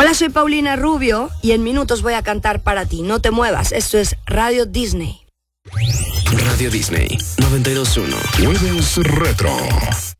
Hola, soy Paulina Rubio y en minutos voy a cantar para ti. No te muevas, esto es Radio Disney. Radio Disney 92.1. Jueves Retro.